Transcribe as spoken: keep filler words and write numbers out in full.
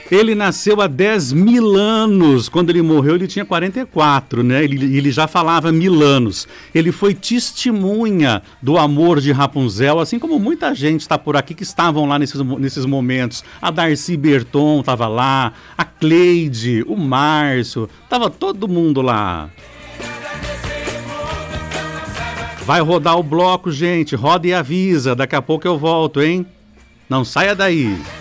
Ele nasceu há dez mil anos. Quando ele morreu, ele tinha quarenta e quatro, né? Ele, ele já falava mil anos. Ele foi testemunha do amor de Rapunzel, assim como muita gente está por aqui que estavam lá nesses, nesses momentos. A Darcy Berton estava lá, a Cleide, o Márcio, estava todo mundo lá. Vai rodar o bloco, gente. Roda e avisa. Daqui a pouco eu volto, hein? Não saia daí.